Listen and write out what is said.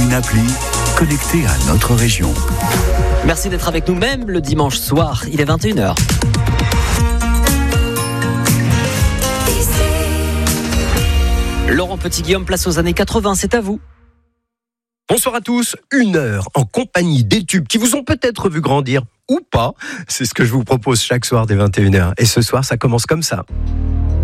une appli connectée à notre région. Merci d'être avec nous même le dimanche soir, il est 21h. Laurent Petit-Guillaume, place aux années 80, c'est à vous. Bonsoir à tous, 1 heure en compagnie des tubes qui vous ont peut-être vu grandir ou pas. C'est ce que je vous propose chaque soir dès 21h. Et ce soir, ça commence comme ça.